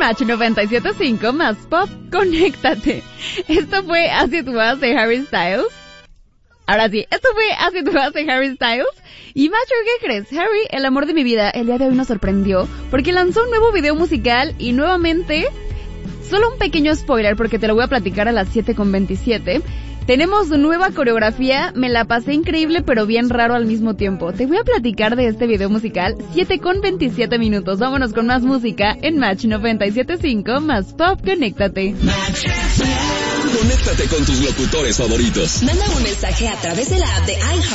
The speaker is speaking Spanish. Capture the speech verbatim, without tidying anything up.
Match noventa y siete punto cinco más Pop, conéctate. Esto fue As It Was de Harry Styles. Ahora sí, esto fue As It Was de Harry Styles. Y Macho, ¿qué crees? Harry, el amor de mi vida, el día de hoy nos sorprendió porque lanzó un nuevo video musical y nuevamente, solo un pequeño spoiler porque te lo voy a platicar a las siete con veintisiete. Tenemos nueva coreografía, me la pasé increíble pero bien raro al mismo tiempo. Te voy a platicar de este video musical, siete con veintisiete minutos. Vámonos con más música en Match noventa y siete punto cinco más Pop, conéctate. Conéctate con tus locutores favoritos. Manda un mensaje a través de la app de iHeart